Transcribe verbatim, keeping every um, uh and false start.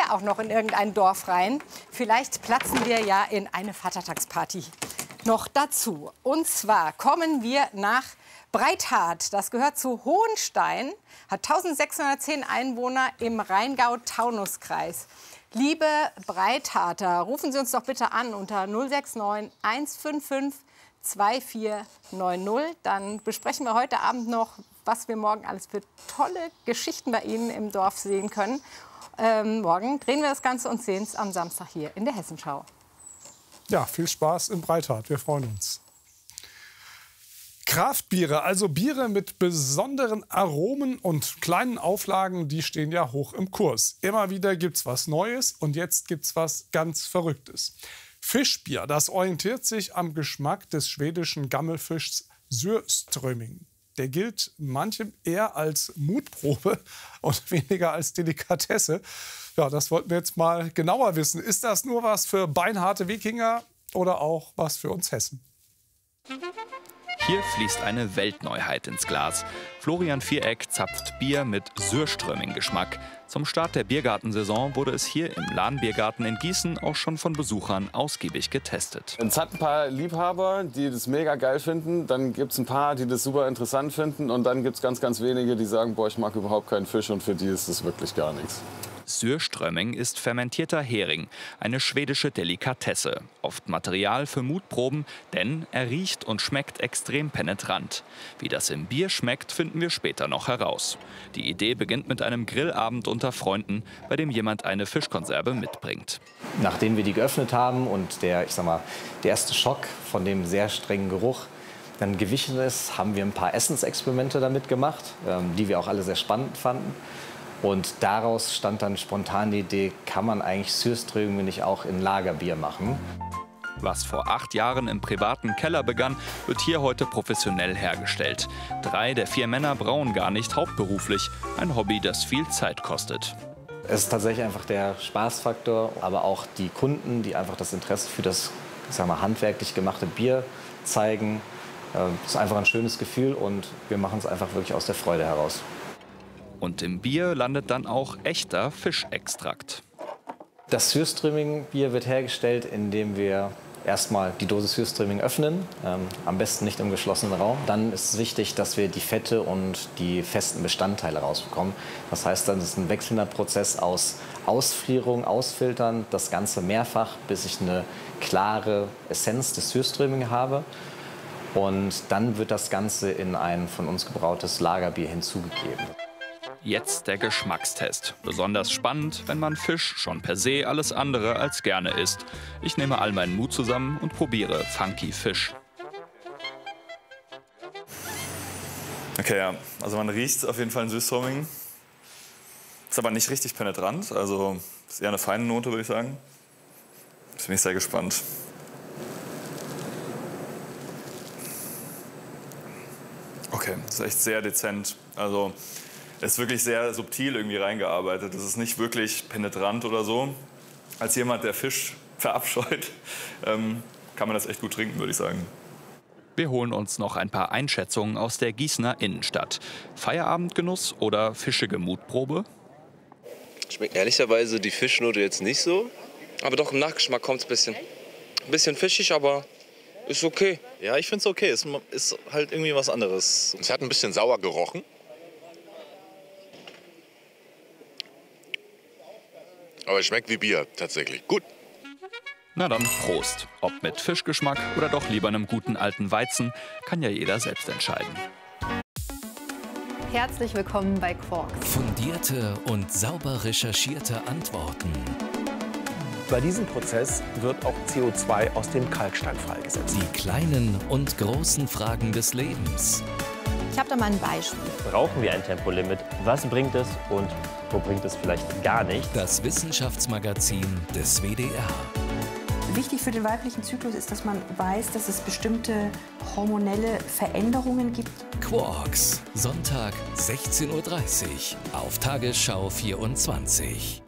wir auch noch in irgendein Dorf rein. Vielleicht platzen wir ja in eine Vatertagsparty noch dazu. Und zwar kommen wir nach Breithart. Das gehört zu Hohenstein, hat eintausendsechshundertzehn Einwohner im Rheingau-Taunus-Kreis. Liebe Breitharter, rufen Sie uns doch bitte an unter null sechs neun eins fünf fünf zwei vier neun null. Dann besprechen wir heute Abend noch, was wir morgen alles für tolle Geschichten bei Ihnen im Dorf sehen können. Ähm, morgen drehen wir das Ganze und sehen es am Samstag hier in der Hessenschau. Ja, viel Spaß in Breithart. Wir freuen uns. Kraftbiere, also Biere mit besonderen Aromen und kleinen Auflagen, die stehen ja hoch im Kurs. Immer wieder gibt's was Neues und jetzt gibt's was ganz Verrücktes. Fischbier, das orientiert sich am Geschmack des schwedischen Gammelfischs Surströmming. Der gilt manchem eher als Mutprobe und weniger als Delikatesse. Ja, das wollten wir jetzt mal genauer wissen. Ist das nur was für beinharte Wikinger oder auch was für uns Hessen? Hier fließt eine Weltneuheit ins Glas. Florian Viereck zapft Bier mit Surströmming-Geschmack. Zum Start der Biergartensaison wurde es hier im Lahnbiergarten in Gießen auch schon von Besuchern ausgiebig getestet. Es hat ein paar Liebhaber, die das mega geil finden. Dann gibt es ein paar, die das super interessant finden. Und dann gibt es ganz, ganz wenige, die sagen, boah, ich mag überhaupt keinen Fisch. Und für die ist das wirklich gar nichts. Surströmming ist fermentierter Hering, eine schwedische Delikatesse. Oft Material für Mutproben, denn er riecht und schmeckt extrem penetrant. Wie das im Bier schmeckt, finden wir später noch heraus. Die Idee beginnt mit einem Grillabend unter Freunden, bei dem jemand eine Fischkonserve mitbringt. Nachdem wir die geöffnet haben und der, ich sag mal, der erste Schock von dem sehr strengen Geruch dann gewichen ist, haben wir ein paar Essensexperimente damit gemacht, die wir auch alle sehr spannend fanden. Und daraus stand dann spontan die Idee, kann man eigentlich Surströmming nicht auch in Lagerbier machen? Was vor acht Jahren im privaten Keller begann, wird hier heute professionell hergestellt. Drei der vier Männer brauen gar nicht hauptberuflich, ein Hobby, das viel Zeit kostet. Es ist tatsächlich einfach der Spaßfaktor, aber auch die Kunden, die einfach das Interesse für das, ich sag mal, handwerklich gemachte Bier zeigen. Es ist einfach ein schönes Gefühl und wir machen es einfach wirklich aus der Freude heraus. Und im Bier landet dann auch echter Fischextrakt. Das Surströmming-Bier wird hergestellt, indem wir erstmal die Dose Surströmming öffnen, ähm, am besten nicht im geschlossenen Raum. Dann ist es wichtig, dass wir die Fette und die festen Bestandteile rausbekommen. Das heißt, dann ist ein wechselnder Prozess aus Ausfrierung, Ausfiltern, das Ganze mehrfach, bis ich eine klare Essenz des Surströmming habe. Und dann wird das Ganze in ein von uns gebrautes Lagerbier hinzugegeben. Jetzt der Geschmackstest. Besonders spannend, wenn man Fisch schon per se alles andere als gerne isst. Ich nehme all meinen Mut zusammen und probiere Funky Fisch. Okay, ja. Also man riecht auf jeden Fall ein Surströmming. Ist aber nicht richtig penetrant. Also ist eher eine feine Note, würde ich sagen. Jetzt bin ich sehr gespannt. Okay, das ist echt sehr dezent. Also es ist wirklich sehr subtil irgendwie reingearbeitet. Es ist nicht wirklich penetrant oder so. Als jemand, der Fisch verabscheut, ähm, kann man das echt gut trinken, würde ich sagen. Wir holen uns noch ein paar Einschätzungen aus der Gießener Innenstadt. Feierabendgenuss oder fischige Mutprobe? Schmeckt ehrlicherweise die Fischnote jetzt nicht so. Aber doch im Nachgeschmack kommt es ein bisschen. Ein bisschen fischig, aber ist okay. Ja, ich finde es okay. Es ist halt irgendwie was anderes. Es hat ein bisschen sauer gerochen. Aber es schmeckt wie Bier, tatsächlich. Gut. Na dann, Prost. Ob mit Fischgeschmack oder doch lieber einem guten alten Weizen, kann ja jeder selbst entscheiden. Herzlich willkommen bei Quarks. Fundierte und sauber recherchierte Antworten. Bei diesem Prozess wird auch C O zwei aus dem Kalkstein freigesetzt. Die kleinen und großen Fragen des Lebens. Ich habe da mal ein Beispiel. Brauchen wir ein Tempolimit? Was bringt es und wo bringt es vielleicht gar nicht? Das Wissenschaftsmagazin des W D R. Wichtig für den weiblichen Zyklus ist, dass man weiß, dass es bestimmte hormonelle Veränderungen gibt. Quarks, Sonntag sechzehn Uhr dreißig auf Tagesschau vierundzwanzig.